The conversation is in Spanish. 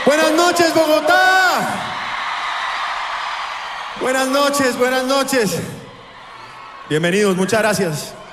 Buenas noches, Bogotá. Buenas noches, buenas noches. Bienvenidos, muchas gracias.